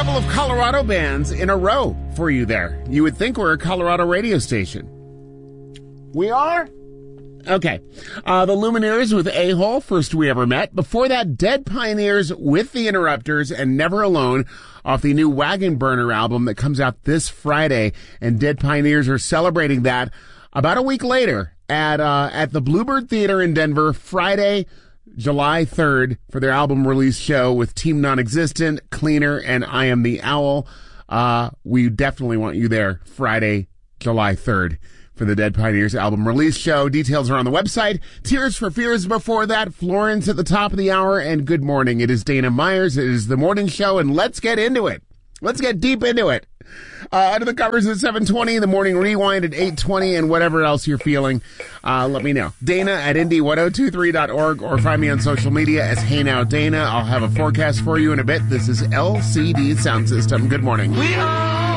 couple of Colorado bands in a row for you there. You would think we're a Colorado radio station. We are? Okay. The Lumineers with A-Hole, first we ever met. Before that, Dead Pioneers with the Interrupters and Never Alone off the new Wagon Burner album that comes out this Friday. And Dead Pioneers are celebrating that about a week later at the Bluebird Theater in Denver, Friday, July 3rd, for their album release show with Team Non-Existent, Cleaner, and I Am the Owl. We definitely want you there Friday, July 3rd. For the Dead Pioneers album release show. Details are on the website. Tears for Fears before that. Florence at the top of the hour. And good morning. It is Dana Myers. It is the morning show, and let's get into it. Let's get deep into it. Under the covers at 7:20, the morning rewind at 8:20, and whatever else you're feeling, let me know. Dana at indy1023.org, or find me on social media as Hey Now Dana. I'll have a forecast for you in a bit. This is LCD Sound System. Good morning. We are